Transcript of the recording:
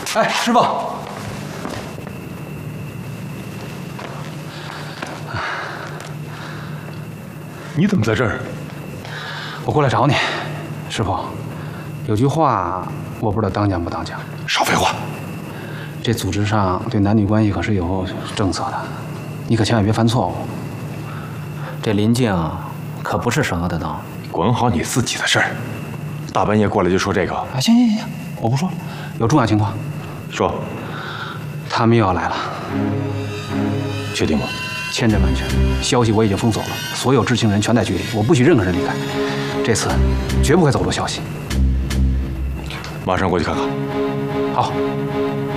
哎，师傅， 你怎么在这儿？ 我过来找你，师傅。有句话我不知道当讲不当讲。 少废话！ 这组织上对男女关系可是有政策的，你可千万别犯错误。这林静可不是省油的灯。 管好你自己的事儿。大半夜过来就说这个？ 啊，行行行，我不说了。有重要情况， 说。 他们又要来了。 确定吗？ 千真万确。消息我已经封锁了，所有知情人全在局里，我不许任何人离开。这次绝不会走漏消息。 马上过去看看。 好。